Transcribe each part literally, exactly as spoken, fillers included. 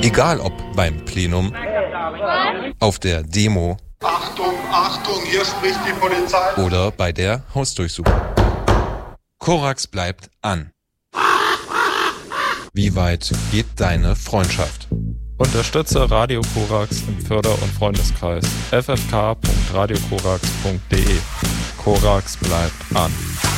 Egal ob beim Plenum, auf der Demo, Achtung, Achtung, hier spricht die Polizei, oder bei der Hausdurchsuchung. Korax bleibt an. Wie weit geht deine Freundschaft? Unterstütze Radio Korax im Förder- und Freundeskreis f f k punkt radio korax punkt d e. Korax bleibt an.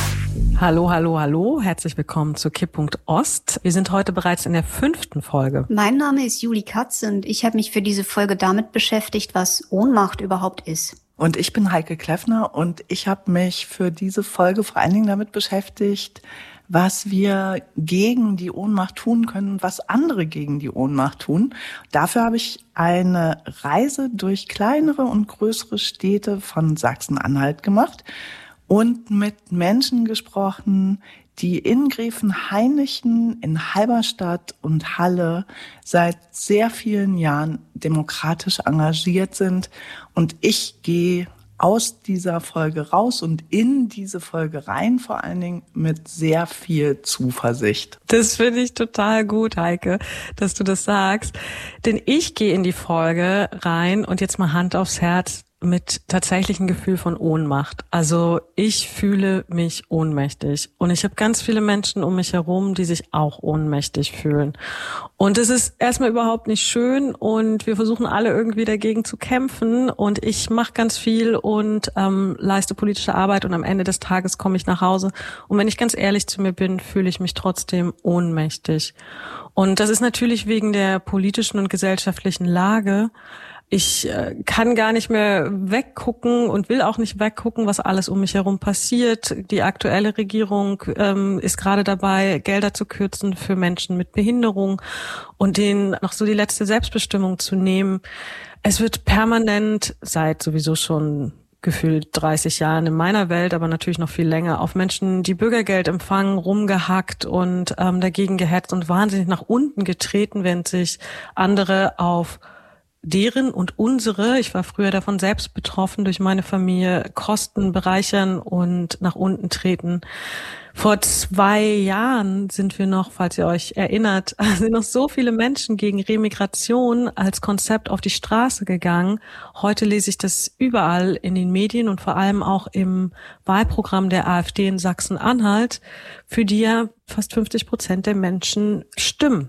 Hallo, hallo, hallo. Herzlich willkommen zu Kipppunkt Ost. Wir sind heute bereits in der fünften Folge. Mein Name ist Juli Katz und ich habe mich für diese Folge damit beschäftigt, was Ohnmacht überhaupt ist. Und ich bin Heike Kleffner und ich habe mich für diese Folge vor allen Dingen damit beschäftigt, was wir gegen die Ohnmacht tun können und was andere gegen die Ohnmacht tun. Dafür habe ich eine Reise durch kleinere und größere Städte von Sachsen-Anhalt gemacht und mit Menschen gesprochen, die in Gräfenhainichen, in Halberstadt und Halle seit sehr vielen Jahren demokratisch engagiert sind. Und ich gehe aus dieser Folge raus und in diese Folge rein, vor allen Dingen mit sehr viel Zuversicht. Das finde ich total gut, Heike, dass du das sagst. Denn ich gehe in die Folge rein und jetzt mal Hand aufs Herz mit tatsächlichem Gefühl von Ohnmacht. Also ich fühle mich ohnmächtig und ich habe ganz viele Menschen um mich herum, die sich auch ohnmächtig fühlen. Und es ist erstmal überhaupt nicht schön und wir versuchen alle irgendwie dagegen zu kämpfen und ich mache ganz viel und ähm, leiste politische Arbeit und am Ende des Tages komme ich nach Hause und wenn ich ganz ehrlich zu mir bin, fühle ich mich trotzdem ohnmächtig. Und das ist natürlich wegen der politischen und gesellschaftlichen Lage. Ich äh, kann gar nicht mehr weggucken und will auch nicht weggucken, was alles um mich herum passiert. Die aktuelle Regierung ähm, ist gerade dabei, Gelder zu kürzen für Menschen mit Behinderung und denen noch so die letzte Selbstbestimmung zu nehmen. Es wird permanent, seit sowieso schon gefühlt dreißig Jahren in meiner Welt, aber natürlich noch viel länger, auf Menschen, die Bürgergeld empfangen, rumgehackt und ähm, dagegen gehetzt und wahnsinnig nach unten getreten, während sich andere auf deren und unsere, ich war früher davon selbst betroffen, durch meine Familie Kosten bereichern und nach unten treten. Vor zwei Jahren sind wir noch, falls ihr euch erinnert, sind noch so viele Menschen gegen Remigration als Konzept auf die Straße gegangen. Heute lese ich das überall in den Medien und vor allem auch im Wahlprogramm der AfD in Sachsen-Anhalt, für die ja fast fünfzig Prozent der Menschen stimmen.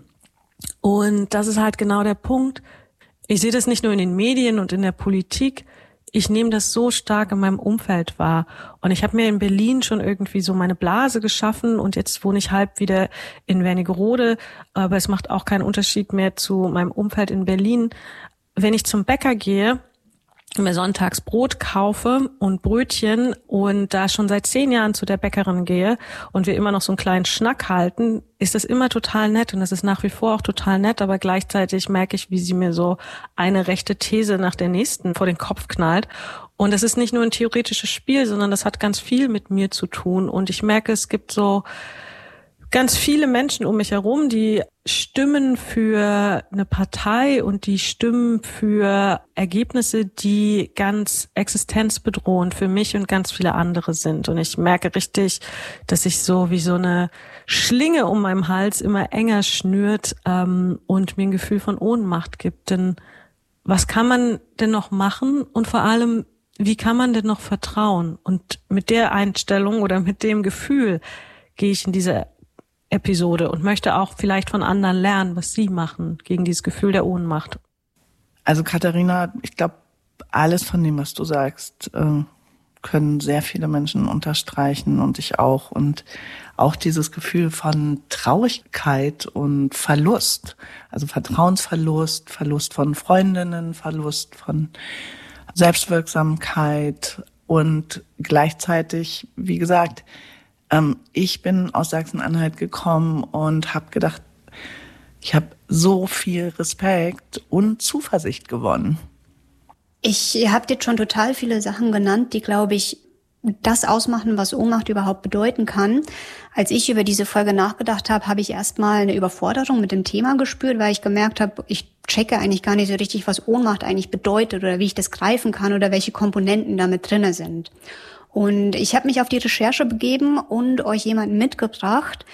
Und das ist halt genau der Punkt. Ich sehe das nicht nur in den Medien und in der Politik, ich nehme das so stark in meinem Umfeld wahr. Und ich habe mir in Berlin schon irgendwie so meine Blase geschaffen und jetzt wohne ich halb wieder in Wernigerode, aber es macht auch keinen Unterschied mehr zu meinem Umfeld in Berlin. Wenn ich zum Bäcker gehe, mir sonntags Brot kaufe und Brötchen und da schon seit zehn Jahren zu der Bäckerin gehe und wir immer noch so einen kleinen Schnack halten, ist das immer total nett und das ist nach wie vor auch total nett, aber gleichzeitig merke ich, wie sie mir so eine rechte These nach der nächsten vor den Kopf knallt. Und es ist nicht nur ein theoretisches Spiel, sondern das hat ganz viel mit mir zu tun und ich merke, es gibt so ganz viele Menschen um mich herum, die stimmen für eine Partei und die stimmen für Ergebnisse, die ganz existenzbedrohend für mich und ganz viele andere sind. Und ich merke richtig, dass sich so wie so eine Schlinge um meinem Hals immer enger schnürt ähm, und mir ein Gefühl von Ohnmacht gibt. Denn was kann man denn noch machen und vor allem, wie kann man denn noch vertrauen? Und mit der Einstellung oder mit dem Gefühl gehe ich in diese Episode und möchte auch vielleicht von anderen lernen, was sie machen gegen dieses Gefühl der Ohnmacht. Also Katharina, ich glaube, alles von dem, was du sagst, können sehr viele Menschen unterstreichen und ich auch. Und auch dieses Gefühl von Traurigkeit und Verlust, also Vertrauensverlust, Verlust von Freundinnen, Verlust von Selbstwirksamkeit und gleichzeitig, wie gesagt, ich bin aus Sachsen-Anhalt gekommen und habe gedacht, ich habe so viel Respekt und Zuversicht gewonnen. Ich habe jetzt schon total viele Sachen genannt, die, glaube ich, das ausmachen, was Ohnmacht überhaupt bedeuten kann. Als ich über diese Folge nachgedacht habe, habe ich erstmal eine Überforderung mit dem Thema gespürt, weil ich gemerkt habe, ich checke eigentlich gar nicht so richtig, was Ohnmacht eigentlich bedeutet oder wie ich das greifen kann oder welche Komponenten damit drinne sind. Und ich habe mich auf die Recherche begeben und euch jemanden mitgebracht,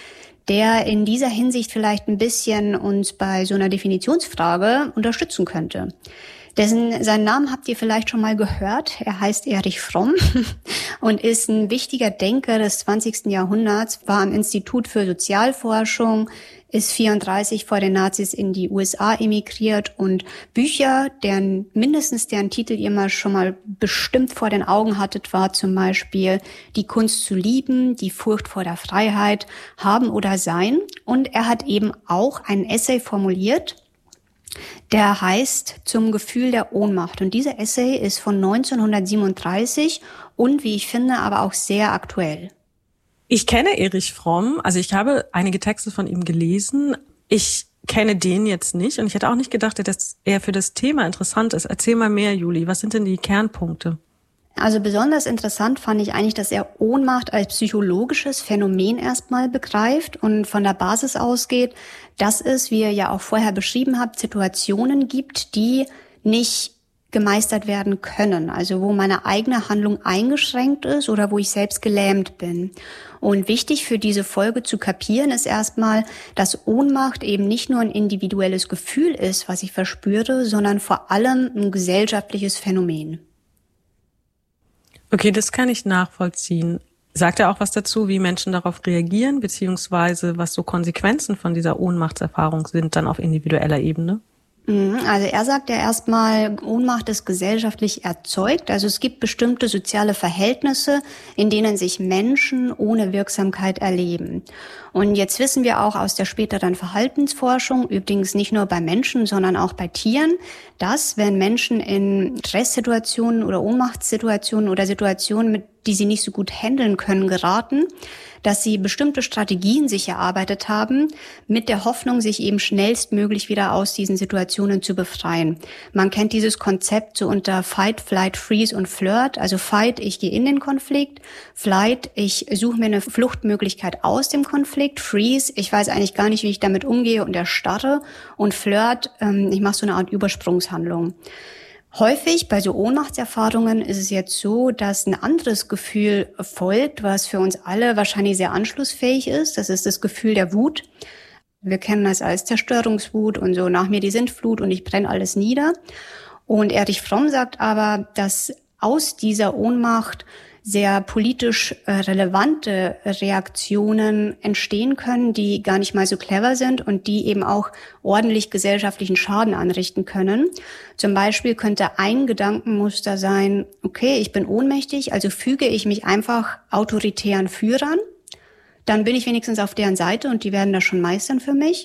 der in dieser Hinsicht vielleicht ein bisschen uns bei so einer Definitionsfrage unterstützen könnte. Dessen, seinen Namen habt ihr vielleicht schon mal gehört. Er heißt Erich Fromm und ist ein wichtiger Denker des zwanzigsten Jahrhunderts, war am Institut für Sozialforschung, ist vierunddreißig vor den Nazis in die U S A emigriert und Bücher, deren mindestens deren Titel ihr mal schon mal bestimmt vor den Augen hattet, war zum Beispiel Die Kunst zu lieben, Die Furcht vor der Freiheit, Haben oder Sein. Und er hat eben auch einen Essay formuliert, der heißt Zum Gefühl der Ohnmacht. Und dieser Essay ist von neunzehnhundertsiebenunddreißig und, wie ich finde, aber auch sehr aktuell. Ich kenne Erich Fromm, also ich habe einige Texte von ihm gelesen. Ich kenne den jetzt nicht und ich hätte auch nicht gedacht, dass er für das Thema interessant ist. Erzähl mal mehr, Juli. Was sind denn die Kernpunkte? Also besonders interessant fand ich eigentlich, dass er Ohnmacht als psychologisches Phänomen erstmal begreift und von der Basis ausgeht, dass es, wie ihr ja auch vorher beschrieben habt, Situationen gibt, die nicht gemeistert werden können, also wo meine eigene Handlung eingeschränkt ist oder wo ich selbst gelähmt bin. Und wichtig für diese Folge zu kapieren ist erstmal, dass Ohnmacht eben nicht nur ein individuelles Gefühl ist, was ich verspüre, sondern vor allem ein gesellschaftliches Phänomen. Okay, das kann ich nachvollziehen. Sagt er auch was dazu, wie Menschen darauf reagieren, beziehungsweise was so Konsequenzen von dieser Ohnmachtserfahrung sind dann auf individueller Ebene? Also er sagt ja erstmal, Ohnmacht ist gesellschaftlich erzeugt. Also es gibt bestimmte soziale Verhältnisse, in denen sich Menschen ohne Wirksamkeit erleben. Und jetzt wissen wir auch aus der späteren Verhaltensforschung, übrigens nicht nur bei Menschen, sondern auch bei Tieren, dass wenn Menschen in Stresssituationen oder Ohnmachtssituationen oder Situationen, mit die sie nicht so gut handeln können, geraten, dass sie bestimmte Strategien sich erarbeitet haben, mit der Hoffnung, sich eben schnellstmöglich wieder aus diesen Situationen zu befreien. Man kennt dieses Konzept so unter Fight, Flight, Freeze und Flirt. Also Fight, ich gehe in den Konflikt. Flight, ich suche mir eine Fluchtmöglichkeit aus dem Konflikt. Freeze, ich weiß eigentlich gar nicht, wie ich damit umgehe und erstarre. Und Flirt, ähm, ich mache so eine Art Übersprungshandlung. Häufig bei so Ohnmachtserfahrungen ist es jetzt so, dass ein anderes Gefühl folgt, was für uns alle wahrscheinlich sehr anschlussfähig ist. Das ist das Gefühl der Wut. Wir kennen das als Zerstörungswut und so, nach mir die Sintflut und ich brenne alles nieder. Und Erich Fromm sagt aber, dass aus dieser Ohnmacht sehr politisch äh, relevante Reaktionen entstehen können, die gar nicht mal so clever sind und die eben auch ordentlich gesellschaftlichen Schaden anrichten können. Zum Beispiel könnte ein Gedankenmuster sein, okay, ich bin ohnmächtig, also füge ich mich einfach autoritären Führern, dann bin ich wenigstens auf deren Seite und die werden das schon meistern für mich.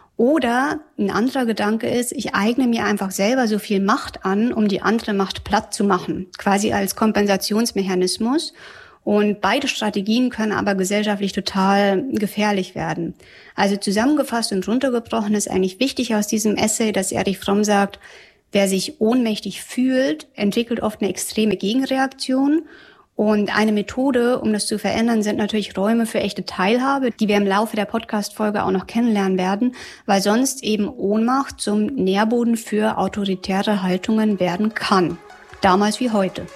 Oder ein anderer Gedanke ist, ich eigne mir einfach selber so viel Macht an, um die andere Macht platt zu machen, quasi als Kompensationsmechanismus. Und beide Strategien können aber gesellschaftlich total gefährlich werden. Also zusammengefasst und runtergebrochen ist eigentlich wichtig aus diesem Essay, dass Erich Fromm sagt, wer sich ohnmächtig fühlt, entwickelt oft eine extreme Gegenreaktion. Und eine Methode, um das zu verändern, sind natürlich Räume für echte Teilhabe, die wir im Laufe der Podcast-Folge auch noch kennenlernen werden, weil sonst eben Ohnmacht zum Nährboden für autoritäre Haltungen werden kann. Damals wie heute.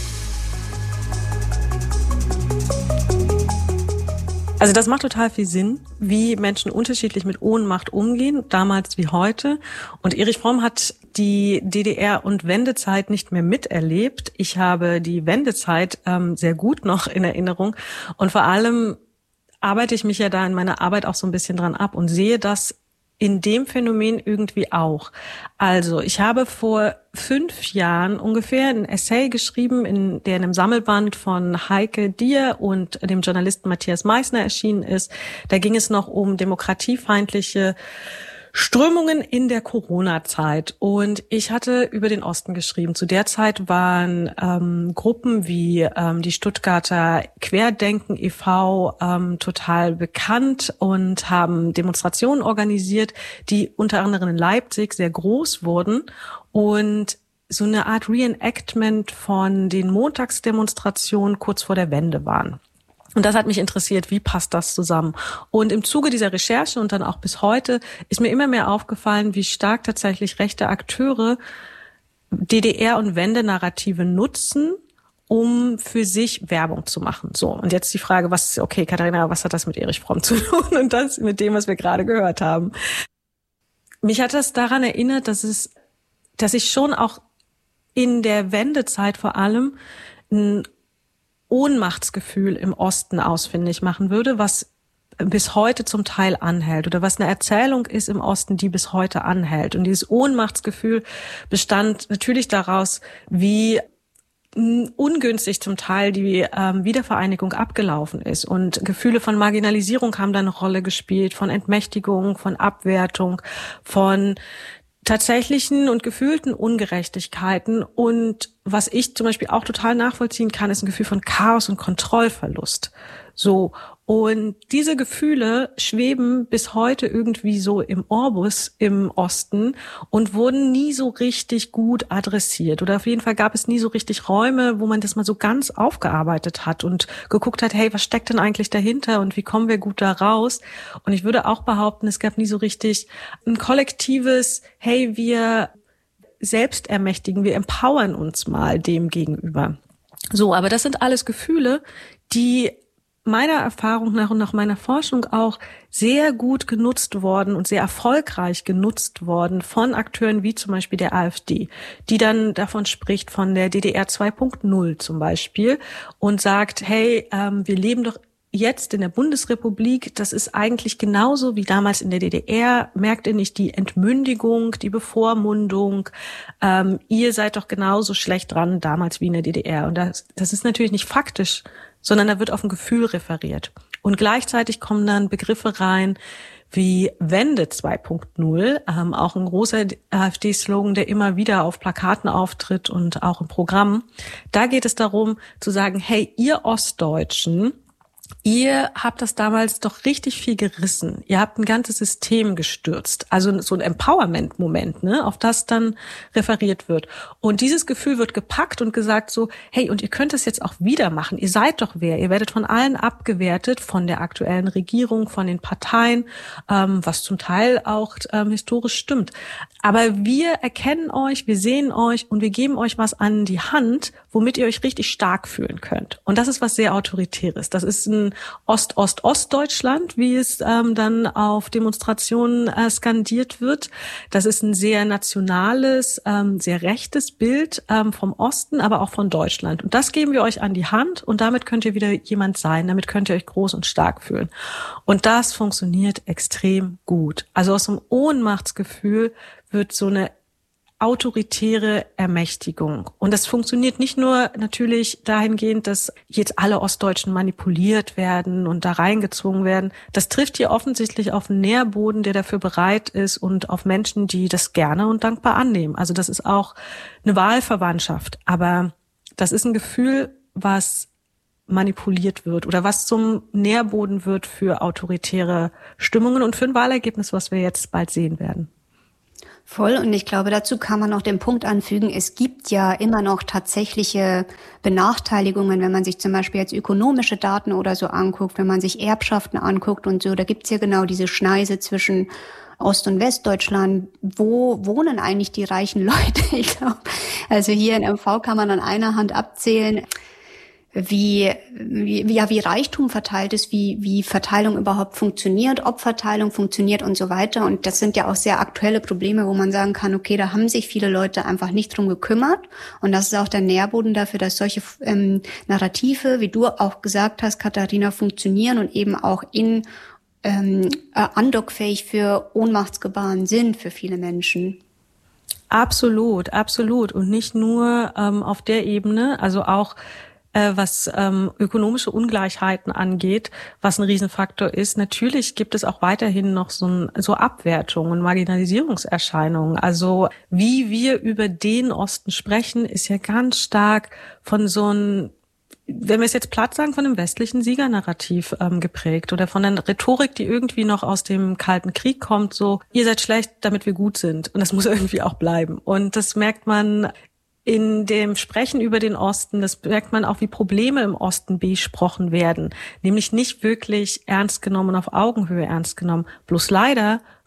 Also das macht total viel Sinn, wie Menschen unterschiedlich mit Ohnmacht umgehen, damals wie heute. Und Erich Fromm hat die D D R- und Wendezeit nicht mehr miterlebt. Ich habe die Wendezeit ähm, sehr gut noch in Erinnerung. Und vor allem arbeite ich mich ja da in meiner Arbeit auch so ein bisschen dran ab und sehe das in dem Phänomen irgendwie auch. Also ich habe vor fünf Jahren ungefähr ein Essay geschrieben, in der in einem Sammelband von Heike Dier und dem Journalisten Matthias Meissner erschienen ist. Da ging es noch um demokratiefeindliche Strömungen in der Corona-Zeit. Und ich hatte über den Osten geschrieben. Zu der Zeit waren ähm, Gruppen wie ähm, die Stuttgarter Querdenken e V ähm, total bekannt und haben Demonstrationen organisiert, die unter anderem in Leipzig sehr groß wurden und so eine Art Reenactment von den Montagsdemonstrationen kurz vor der Wende waren. Und das hat mich interessiert, wie passt das zusammen? Und im Zuge dieser Recherche und dann auch bis heute ist mir immer mehr aufgefallen, wie stark tatsächlich rechte Akteure D D R- und Wendenarrative nutzen, um für sich Werbung zu machen. So, und jetzt die Frage, was, okay, Katharina, was hat das mit Erich Fromm zu tun und das mit dem, was wir gerade gehört haben? Mich hat das daran erinnert, dass es, dass ich schon auch in der Wendezeit vor allem ein Ohnmachtsgefühl im Osten ausfindig machen würde, was bis heute zum Teil anhält oder was eine Erzählung ist im Osten, die bis heute anhält. Und dieses Ohnmachtsgefühl bestand natürlich daraus, wie ungünstig zum Teil die ähm, Wiedervereinigung abgelaufen ist. Und Gefühle von Marginalisierung haben da eine Rolle gespielt, von Entmächtigung, von Abwertung, von tatsächlichen und gefühlten Ungerechtigkeiten. Und was ich zum Beispiel auch total nachvollziehen kann, ist ein Gefühl von Chaos und Kontrollverlust. So. Und diese Gefühle schweben bis heute irgendwie so im Orbus im Osten und wurden nie so richtig gut adressiert. Oder auf jeden Fall gab es nie so richtig Räume, wo man das mal so ganz aufgearbeitet hat und geguckt hat, hey, was steckt denn eigentlich dahinter und wie kommen wir gut da raus? Und ich würde auch behaupten, es gab nie so richtig ein kollektives, hey, wir selbst ermächtigen, wir empowern uns mal dem gegenüber. So, aber das sind alles Gefühle, die meiner Erfahrung nach und nach meiner Forschung auch sehr gut genutzt worden und sehr erfolgreich genutzt worden von Akteuren wie zum Beispiel der AfD, die dann davon spricht, von der D D R zwei Punkt null zum Beispiel und sagt, hey, ähm, wir leben doch jetzt in der Bundesrepublik, das ist eigentlich genauso wie damals in der D D R. Merkt ihr nicht die Entmündigung, die Bevormundung? Ähm, ihr seid doch genauso schlecht dran damals wie in der D D R. Und das, das ist natürlich nicht faktisch, sondern da wird auf ein Gefühl referiert. Und gleichzeitig kommen dann Begriffe rein wie Wende zwei Punkt null, ähm, auch ein großer AfD-Slogan, der immer wieder auf Plakaten auftritt und auch im Programm. Da geht es darum zu sagen, hey, ihr Ostdeutschen, ihr habt das damals doch richtig viel gerissen. Ihr habt ein ganzes System gestürzt. Also so ein Empowerment-Moment, ne, auf das dann referiert wird. Und dieses Gefühl wird gepackt und gesagt so, hey, und ihr könnt es jetzt auch wieder machen. Ihr seid doch wer. Ihr werdet von allen abgewertet, von der aktuellen Regierung, von den Parteien, ähm, was zum Teil auch ähm, historisch stimmt. Aber wir erkennen euch, wir sehen euch und wir geben euch was an die Hand, womit ihr euch richtig stark fühlen könnt. Und das ist was sehr Autoritäres. Das ist ein Ost-Ost-Ostdeutschland, wie es ähm, dann auf Demonstrationen äh, skandiert wird. Das ist ein sehr nationales, ähm, sehr rechtes Bild ähm, vom Osten, aber auch von Deutschland. Und das geben wir euch an die Hand und damit könnt ihr wieder jemand sein. Damit könnt ihr euch groß und stark fühlen. Und das funktioniert extrem gut. Also aus einem Ohnmachtsgefühl wird so eine autoritäre Ermächtigung. Und das funktioniert nicht nur natürlich dahingehend, dass jetzt alle Ostdeutschen manipuliert werden und da reingezwungen werden. Das trifft hier offensichtlich auf einen Nährboden, der dafür bereit ist und auf Menschen, die das gerne und dankbar annehmen. Also das ist auch eine Wahlverwandtschaft. Aber das ist ein Gefühl, was manipuliert wird oder was zum Nährboden wird für autoritäre Stimmungen und für ein Wahlergebnis, was wir jetzt bald sehen werden. Voll. Und ich glaube, dazu kann man noch den Punkt anfügen, es gibt ja immer noch tatsächliche Benachteiligungen, wenn man sich zum Beispiel jetzt ökonomische Daten oder so anguckt, wenn man sich Erbschaften anguckt und so, da gibt's ja genau diese Schneise zwischen Ost- und Westdeutschland. Wo wohnen eigentlich die reichen Leute? Ich glaube, also hier in M V kann man an einer Hand abzählen, wie, wie, ja, wie Reichtum verteilt ist, wie, wie Verteilung überhaupt funktioniert, ob Verteilung funktioniert und so weiter. Und das sind ja auch sehr aktuelle Probleme, wo man sagen kann, okay, da haben sich viele Leute einfach nicht drum gekümmert. Und das ist auch der Nährboden dafür, dass solche ähm, Narrative, wie du auch gesagt hast, Katharina, funktionieren und eben auch in ähm, äh, andockfähig für Ohnmachtsgebaren sind für viele Menschen. Absolut, absolut. Und nicht nur ähm, auf der Ebene, also auch Äh, was ähm, ökonomische Ungleichheiten angeht, was ein Riesenfaktor ist. Natürlich gibt es auch weiterhin noch so, ein, so Abwertungen und Marginalisierungserscheinungen. Also wie wir über den Osten sprechen, ist ja ganz stark von so einem, wenn wir es jetzt platt sagen, von einem westlichen Siegernarrativ ähm, geprägt oder von einer Rhetorik, die irgendwie noch aus dem Kalten Krieg kommt, so, ihr seid schlecht, damit wir gut sind. Und das muss irgendwie auch bleiben. Und das merkt man in dem Sprechen über den Osten, das merkt man auch, wie Probleme im Osten besprochen werden. Nämlich nicht wirklich ernst genommen, auf Augenhöhe ernst genommen. Bloß leider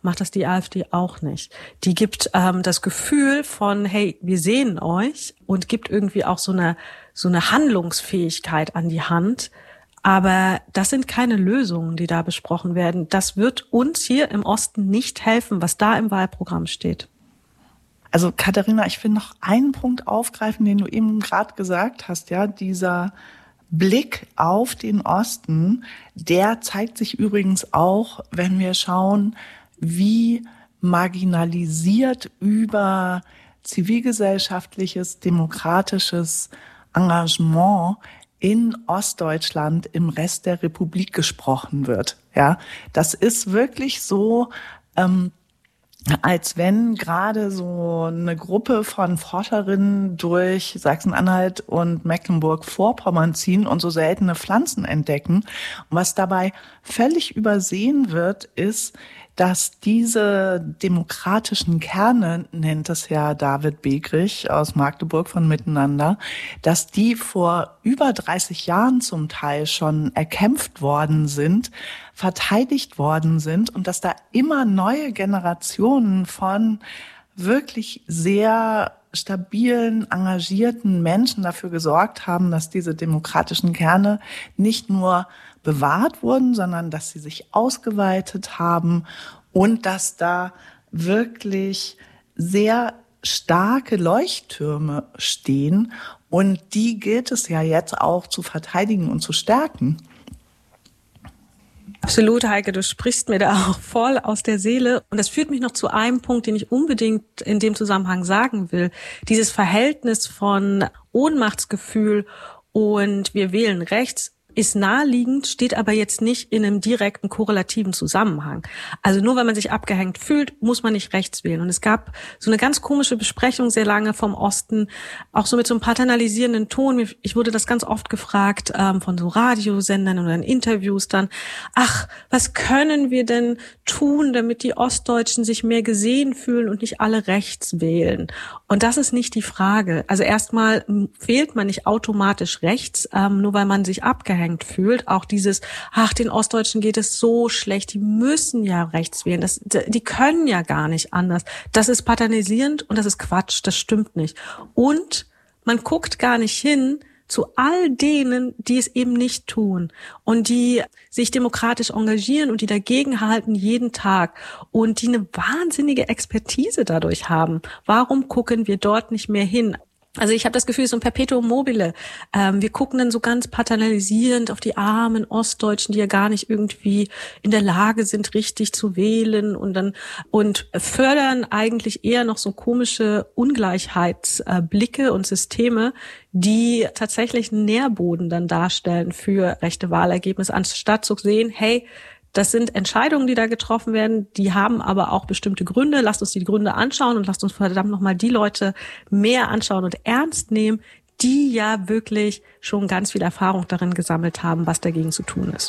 macht das die AfD auch nicht. Die gibt ähm, das Gefühl von, hey, wir sehen euch und gibt irgendwie auch so eine so eine Handlungsfähigkeit an die Hand. Aber das sind keine Lösungen, die da besprochen werden. Das wird uns hier im Osten nicht helfen, was da im Wahlprogramm steht. Also Katharina, ich will noch einen Punkt aufgreifen, den du eben gerade gesagt hast, ja, dieser Blick auf den Osten, der zeigt sich übrigens auch, wenn wir schauen, wie marginalisiert über zivilgesellschaftliches, demokratisches Engagement in Ostdeutschland im Rest der Republik gesprochen wird. Ja, das ist wirklich so, ähm, als wenn gerade so eine Gruppe von Forscherinnen durch Sachsen-Anhalt und Mecklenburg-Vorpommern ziehen und so seltene Pflanzen entdecken. Und was dabei völlig übersehen wird, ist, dass diese demokratischen Kerne, nennt es ja David Begrich aus Magdeburg von Miteinander, dass die vor über dreißig Jahren zum Teil schon erkämpft worden sind, verteidigt worden sind und dass da immer neue Generationen von wirklich sehr stabilen, engagierten Menschen dafür gesorgt haben, dass diese demokratischen Kerne nicht nur bewahrt wurden, sondern dass sie sich ausgeweitet haben und dass da wirklich sehr starke Leuchttürme stehen und die gilt es ja jetzt auch zu verteidigen und zu stärken. Absolut, Heike, du sprichst mir da auch voll aus der Seele. Und das führt mich noch zu einem Punkt, den ich unbedingt in dem Zusammenhang sagen will. Dieses Verhältnis von Ohnmachtsgefühl und wir wählen rechts ist naheliegend, steht aber jetzt nicht in einem direkten korrelativen Zusammenhang. Also nur weil man sich abgehängt fühlt, muss man nicht rechts wählen. Und es gab so eine ganz komische Besprechung sehr lange vom Osten, auch so mit so einem paternalisierenden Ton. Ich wurde das ganz oft gefragt ähm, von so Radiosendern oder in Interviews dann, ach, was können wir denn tun, damit die Ostdeutschen sich mehr gesehen fühlen und nicht alle rechts wählen? Und das ist nicht die Frage. Also erstmal wählt man nicht automatisch rechts, ähm, nur weil man sich abgehängt fühlt. Auch dieses, ach, den Ostdeutschen geht es so schlecht, die müssen ja rechts wählen, das, die können ja gar nicht anders. Das ist paternisierend und das ist Quatsch, das stimmt nicht. Und man guckt gar nicht hin zu all denen, die es eben nicht tun und die sich demokratisch engagieren und die dagegenhalten jeden Tag und die eine wahnsinnige Expertise dadurch haben. Warum gucken wir dort nicht mehr hin? Also ich habe das Gefühl, so ein Perpetuum mobile. Ähm, wir gucken dann so ganz paternalisierend auf die armen Ostdeutschen, die ja gar nicht irgendwie in der Lage sind, richtig zu wählen und dann und fördern eigentlich eher noch so komische Ungleichheitsblicke und Systeme, die tatsächlich einen Nährboden dann darstellen für rechte Wahlergebnisse, anstatt zu sehen, hey, das sind Entscheidungen, die da getroffen werden, die haben aber auch bestimmte Gründe. Lasst uns die Gründe anschauen und lasst uns verdammt nochmal die Leute mehr anschauen und ernst nehmen, die ja wirklich schon ganz viel Erfahrung darin gesammelt haben, was dagegen zu tun ist.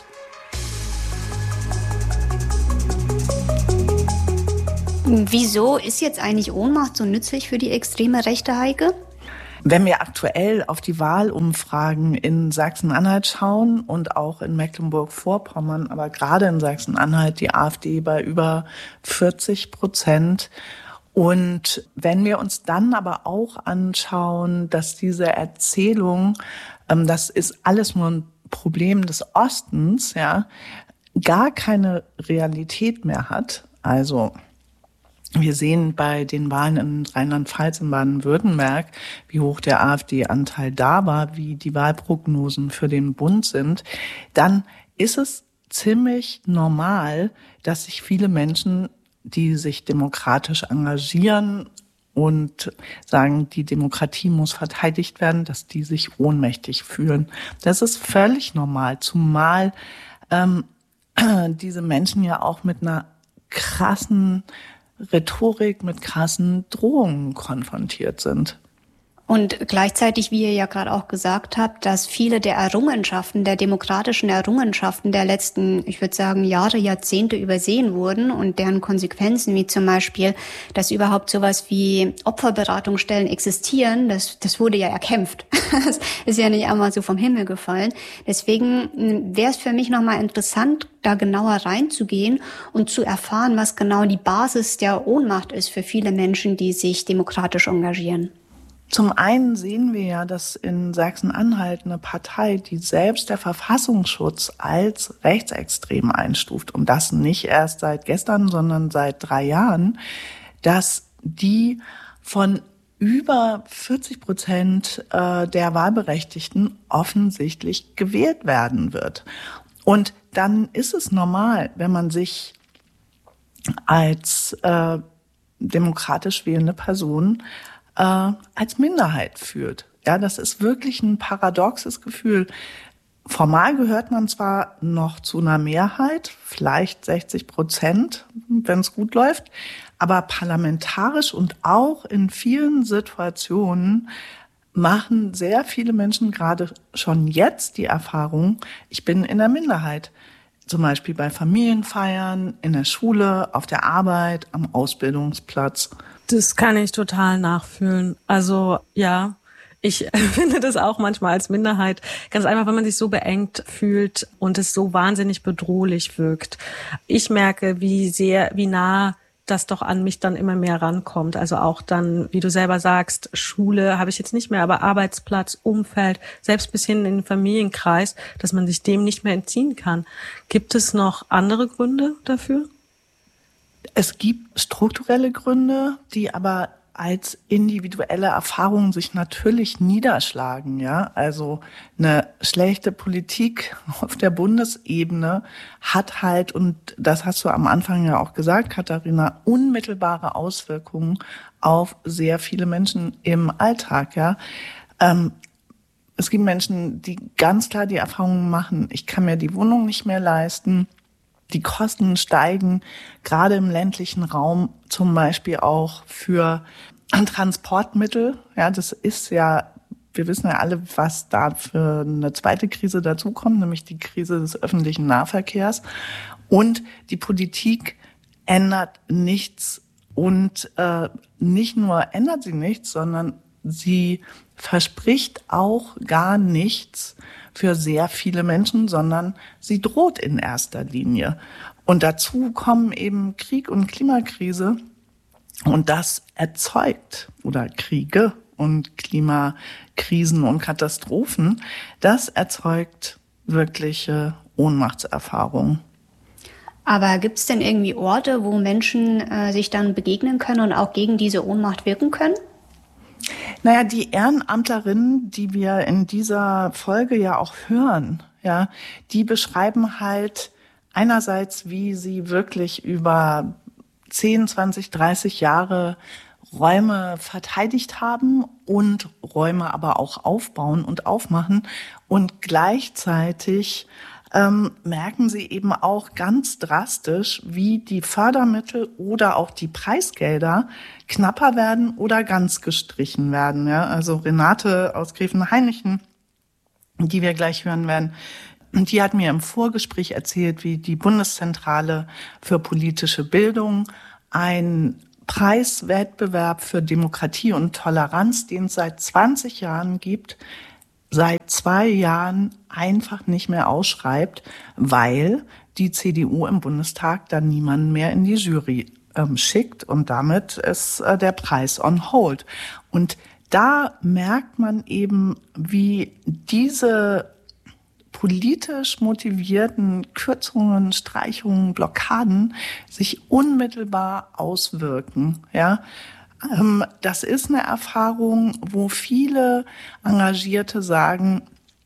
Wieso ist jetzt eigentlich Ohnmacht so nützlich für die extreme Rechte, Heike? Wenn wir aktuell auf die Wahlumfragen in Sachsen-Anhalt schauen und auch in Mecklenburg-Vorpommern, aber gerade in Sachsen-Anhalt die AfD bei über vierzig Prozent. Und wenn wir uns dann aber auch anschauen, dass diese Erzählung, ähm, das ist alles nur ein Problem des Ostens, ja, gar keine Realität mehr hat, also wir sehen bei den Wahlen in Rheinland-Pfalz, in Baden-Württemberg, wie hoch der AfD-Anteil da war, wie die Wahlprognosen für den Bund sind, dann ist es ziemlich normal, dass sich viele Menschen, die sich demokratisch engagieren und sagen, die Demokratie muss verteidigt werden, dass die sich ohnmächtig fühlen. Das ist völlig normal, zumal ähm, diese Menschen ja auch mit einer krassen Rhetorik, mit krassen Drohungen konfrontiert sind. Und gleichzeitig, wie ihr ja gerade auch gesagt habt, dass viele der Errungenschaften, der demokratischen Errungenschaften der letzten, ich würde sagen, Jahre, Jahrzehnte übersehen wurden und deren Konsequenzen, wie zum Beispiel, dass überhaupt sowas wie Opferberatungsstellen existieren, das, das wurde ja erkämpft. Das ist ja nicht einmal so vom Himmel gefallen. Deswegen wäre es für mich nochmal interessant, da genauer reinzugehen und zu erfahren, was genau die Basis der Ohnmacht ist für viele Menschen, die sich demokratisch engagieren. Zum einen sehen wir ja, dass in Sachsen-Anhalt eine Partei, die selbst der Verfassungsschutz als rechtsextrem einstuft, und das nicht erst seit gestern, sondern seit drei Jahren, dass die von über vierzig Prozent der Wahlberechtigten offensichtlich gewählt werden wird. Und dann ist es normal, wenn man sich als äh, demokratisch wählende Person äh, als Minderheit fühlt. Ja, das ist wirklich ein paradoxes Gefühl. Formal gehört man zwar noch zu einer Mehrheit, vielleicht sechzig Prozent, wenn es gut läuft, aber parlamentarisch und auch in vielen Situationen machen sehr viele Menschen gerade schon jetzt die Erfahrung, ich bin in der Minderheit. Zum Beispiel bei Familienfeiern, in der Schule, auf der Arbeit, am Ausbildungsplatz. Das kann ich total nachfühlen. Also ja, ich finde das auch manchmal als Minderheit. Ganz einfach, wenn man sich so beengt fühlt und es so wahnsinnig bedrohlich wirkt. Ich merke, wie sehr, wie nah das doch an mich dann immer mehr rankommt. Also auch dann, wie du selber sagst, Schule habe ich jetzt nicht mehr, aber Arbeitsplatz, Umfeld, selbst bis hin in den Familienkreis, dass man sich dem nicht mehr entziehen kann. Gibt es noch andere Gründe dafür? Es gibt strukturelle Gründe, die aber als individuelle Erfahrungen sich natürlich niederschlagen, ja. Also eine schlechte Politik auf der Bundesebene hat halt, und das hast du am Anfang ja auch gesagt, Katharina, unmittelbare Auswirkungen auf sehr viele Menschen im Alltag, ja. Ähm, es gibt Menschen, die ganz klar die Erfahrung machen, ich kann mir die Wohnung nicht mehr leisten. Die Kosten steigen, gerade im ländlichen Raum, zum Beispiel auch für Transportmittel. Ja, das ist ja, wir wissen ja alle, was da für eine zweite Krise dazukommt, nämlich die Krise des öffentlichen Nahverkehrs. Und die Politik ändert nichts und äh, nicht nur ändert sie nichts, sondern sie verspricht auch gar nichts für sehr viele Menschen, sondern sie droht in erster Linie. Und dazu kommen eben Krieg und Klimakrise. Und das erzeugt, oder Kriege und Klimakrisen und Katastrophen, das erzeugt wirkliche Ohnmachtserfahrungen. Aber gibt es denn irgendwie Orte, wo Menschen äh, sich dann begegnen können und auch gegen diese Ohnmacht wirken können? Naja, die Ehrenamtlerinnen, die wir in dieser Folge ja auch hören, ja, die beschreiben halt einerseits, wie sie wirklich über zehn, zwanzig, dreißig Jahre Räume verteidigt haben und Räume aber auch aufbauen und aufmachen. Und gleichzeitig ähm, merken sie eben auch ganz drastisch, wie die Fördermittel oder auch die Preisgelder knapper werden oder ganz gestrichen werden. Ja? Also Renate aus Gräfenhainichen, die wir gleich hören werden, die hat mir im Vorgespräch erzählt, wie die Bundeszentrale für politische Bildung einen Preiswettbewerb für Demokratie und Toleranz, den es seit zwanzig Jahren gibt, seit zwei Jahren einfach nicht mehr ausschreibt, weil die C D U im Bundestag dann niemanden mehr in die Jury ähm, schickt und damit ist äh, der Preis on hold. Und da merkt man eben, wie diese politisch motivierten Kürzungen, Streichungen, Blockaden sich unmittelbar auswirken, ja. Das ist eine Erfahrung, wo viele Engagierte sagen,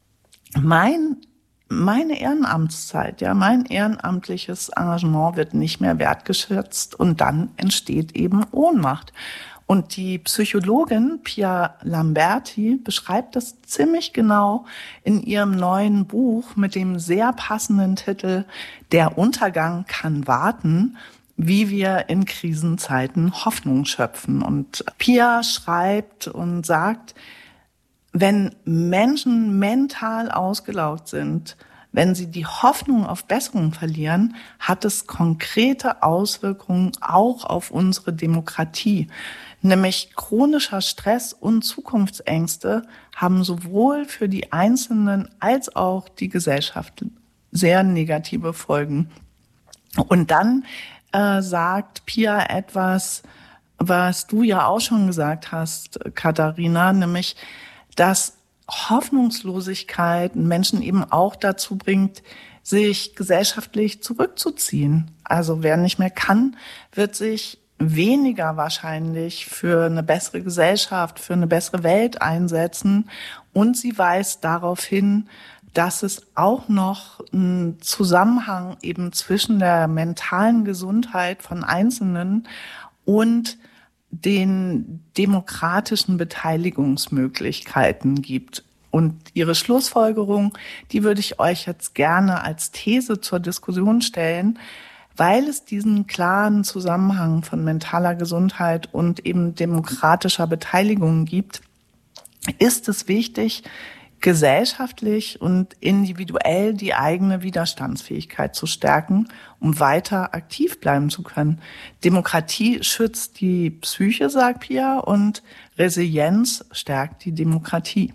mein, meine Ehrenamtszeit, ja, mein ehrenamtliches Engagement wird nicht mehr wertgeschätzt und dann entsteht eben Ohnmacht. Und die Psychologin Pia Lamberti beschreibt das ziemlich genau in ihrem neuen Buch mit dem sehr passenden Titel Der Untergang kann warten, wie wir in Krisenzeiten Hoffnung schöpfen. Und Pia schreibt und sagt, wenn Menschen mental ausgelaugt sind, wenn sie die Hoffnung auf Besserung verlieren, hat es konkrete Auswirkungen auch auf unsere Demokratie. Nämlich chronischer Stress und Zukunftsängste haben sowohl für die Einzelnen als auch die Gesellschaft sehr negative Folgen. Und dann äh, sagt Pia etwas, was du ja auch schon gesagt hast, Katharina, nämlich, dass Hoffnungslosigkeit Menschen eben auch dazu bringt, sich gesellschaftlich zurückzuziehen. Also wer nicht mehr kann, wird sich weniger wahrscheinlich für eine bessere Gesellschaft, für eine bessere Welt einsetzen. Und sie weist darauf hin, dass es auch noch einen Zusammenhang eben zwischen der mentalen Gesundheit von Einzelnen und den demokratischen Beteiligungsmöglichkeiten gibt. Und ihre Schlussfolgerung, die würde ich euch jetzt gerne als These zur Diskussion stellen, weil es diesen klaren Zusammenhang von mentaler Gesundheit und eben demokratischer Beteiligung gibt, ist es wichtig, gesellschaftlich und individuell die eigene Widerstandsfähigkeit zu stärken, um weiter aktiv bleiben zu können. Demokratie schützt die Psyche, sagt Pia, und Resilienz stärkt die Demokratie.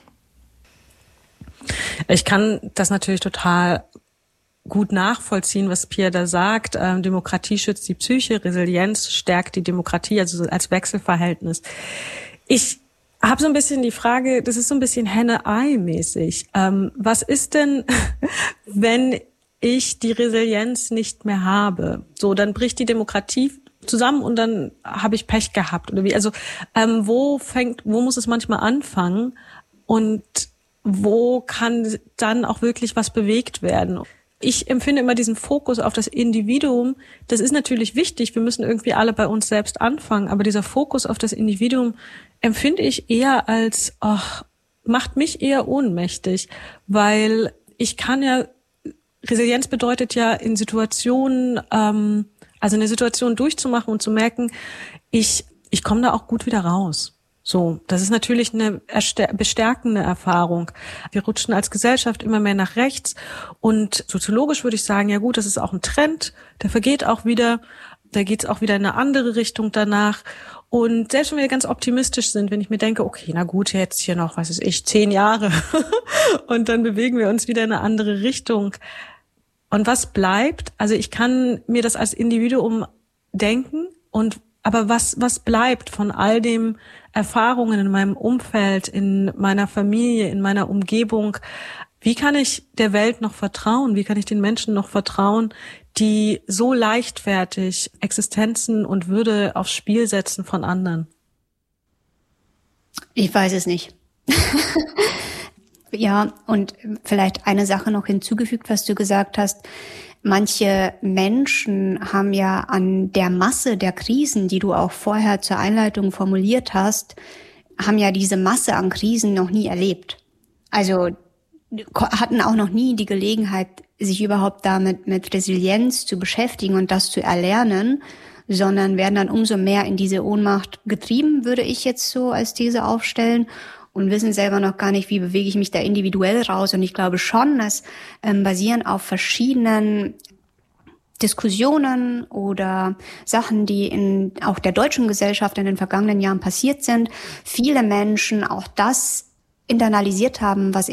Ich kann das natürlich total gut nachvollziehen, was Pia da sagt. Ähm, Demokratie schützt die Psyche, Resilienz stärkt die Demokratie, also als Wechselverhältnis. Ich habe so ein bisschen die Frage, das ist so ein bisschen Henne-Ei-mäßig. Ähm, was ist denn, wenn ich die Resilienz nicht mehr habe? So, dann bricht die Demokratie zusammen und dann habe ich Pech gehabt oder wie? Also ähm, wo fängt, wo muss es manchmal anfangen und wo kann dann auch wirklich was bewegt werden? Ich empfinde immer diesen Fokus auf das Individuum. Das ist natürlich wichtig. Wir müssen irgendwie alle bei uns selbst anfangen. Aber dieser Fokus auf das Individuum empfinde ich eher als, ach, macht mich eher ohnmächtig. Weil ich kann ja, Resilienz bedeutet ja in Situationen, ähm, also eine Situation durchzumachen und zu merken, ich, ich komme da auch gut wieder raus. So, das ist natürlich eine bestärkende Erfahrung. Wir rutschen als Gesellschaft immer mehr nach rechts und soziologisch würde ich sagen, ja gut, das ist auch ein Trend, der vergeht auch wieder, da geht's auch wieder in eine andere Richtung danach. Und selbst wenn wir ganz optimistisch sind, wenn ich mir denke, okay, na gut, jetzt hier noch, was weiß ich, zehn Jahre und dann bewegen wir uns wieder in eine andere Richtung. Und was bleibt? Also ich kann mir das als Individuum denken und aber was, was bleibt von all dem Erfahrungen in meinem Umfeld, in meiner Familie, in meiner Umgebung? Wie kann ich der Welt noch vertrauen? Wie kann ich den Menschen noch vertrauen, die so leichtfertig Existenzen und Würde aufs Spiel setzen von anderen? Ich weiß es nicht. Ja, und vielleicht eine Sache noch hinzugefügt, was du gesagt hast. Manche Menschen haben ja an der Masse der Krisen, die du auch vorher zur Einleitung formuliert hast, haben ja diese Masse an Krisen noch nie erlebt. Also hatten auch noch nie die Gelegenheit, sich überhaupt damit mit Resilienz zu beschäftigen und das zu erlernen, sondern werden dann umso mehr in diese Ohnmacht getrieben, würde ich jetzt so als These aufstellen. Und wissen selber noch gar nicht, wie bewege ich mich da individuell raus. Und ich glaube schon, dass ähm, basierend auf verschiedenen Diskussionen oder Sachen, die in auch der deutschen Gesellschaft in den vergangenen Jahren passiert sind, viele Menschen auch das internalisiert haben, was